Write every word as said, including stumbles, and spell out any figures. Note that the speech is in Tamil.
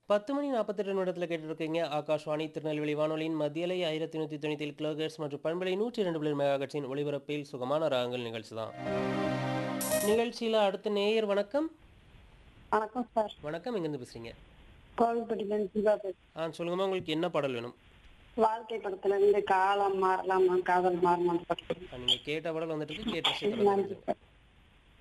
பத்து மணி நாற்பத்தி எட்டு நிமிடத்துல கேட்டுருக்கீங்க. ஆகாஷ்வாணி திருநெல்வேலி வானொலியின் மத்தியலை ஆயிரத்தி நூத்தி தொண்ணூத்தி ஏழு கிலோஹெர்ட்ஸ் மற்றும் பண்பலை நூற்றி இரண்டு புள்ளி மெகாஹெர்ட்ஸின் ஒளிபரப்பில் சுகமான ராகங்கள் நிகழ்ச்சி தான். நிகழ்ச்சியில அடுத்த நேயர் வணக்கம். வணக்கம் சார். வணக்கம். எங்கேருந்து பேசுறீங்க? கோவில்பட்டியிலிருந்து தீபா பேசுறேன். ஆ சொல்லுங்கம்மா, உங்களுக்கு என்ன பாடல் வேணும்? வாழ்க்கை படத்துல இருந்து காலம் மாறலாமா காதல் மாறலாமா பாட்டு. ஆ, நீங்க கேட்ட பாடல் வந்துட்டு இருக்கு. கேட்டு ரசித்து தொடர்ந்து நன்றி இணைஞ்சிருங்க. சார்.